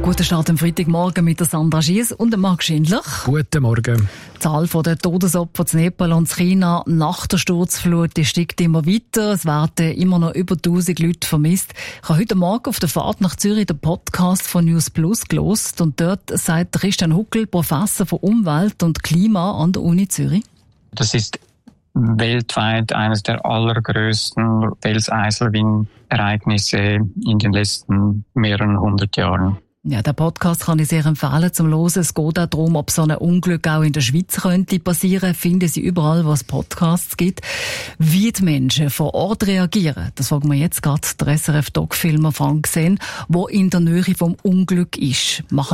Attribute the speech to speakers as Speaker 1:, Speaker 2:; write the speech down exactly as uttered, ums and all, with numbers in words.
Speaker 1: Guten Start am Freitagmorgen mit der Sandra Schiess und dem Marc Schindler.
Speaker 2: Guten Morgen.
Speaker 1: Die Zahl der Todesopfer in Nepal und China nach der Sturzflut die steigt immer weiter. Es werden immer noch über tausend Leute vermisst. Ich habe heute Morgen auf der Fahrt nach Zürich den Podcast von News Plus gehört und dort sagt Christian Huckel, Professor für Umwelt und Klima an der Uni Zürich.
Speaker 3: Das ist weltweit eines der allergrößten Felseiselwindereignisse in den letzten mehreren hundert Jahren.
Speaker 1: Ja, der Podcast kann ich sehr empfehlen zum Hören. Es geht auch darum, ob so ein Unglück auch in der Schweiz könnte passieren. Finden Sie überall, wo es Podcasts gibt. Wie die Menschen vor Ort reagieren, das fragen wir jetzt gerade der S R F-Doc-Filmer Frank Senn, der in der Nähe vom Unglück ist. Machen